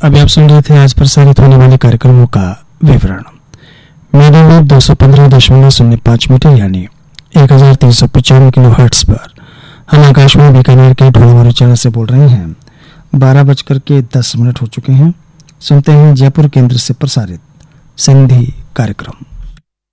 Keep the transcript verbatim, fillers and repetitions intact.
अभी आप सुन रहे थे आज प्रसारित होने वाले कार्यक्रमों का विवरण। मीडियम वेव दो सौ पंद्रह दशमलव शून्य पाँच मीटर यानी एक हजार तीन सौ पचानवे किलो हर्ट्ज पर हम आकाशवाणी बीकानेर के ढोलवारू चैनल से बोल रहे हैं। बारह बजकर के दस मिनट हो चुके हैं। सुनते हैं जयपुर केंद्र से प्रसारित सिंधी कार्यक्रम।